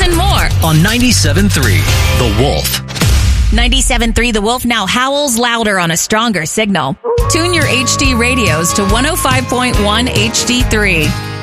and more on 97.3 The Wolf. 97.3 The Wolf now howls louder on a stronger signal. Tune your HD radios to 105.1 HD3.